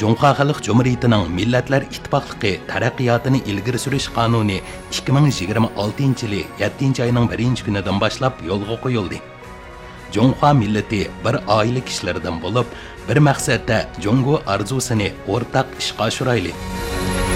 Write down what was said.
Жоңқа Халық Cumhuriyetining Millatlar İttifaqlığı taraqqiyotini ilgari surish qonuni 2026 yili 7 oyning 1 kunidan boshlab yo'lga qo'yildi. Жоңқа millati bir oila kishilaridan bo'lib, bir maqsadda Jongo arzusini o'rtaq ishga oshirayli.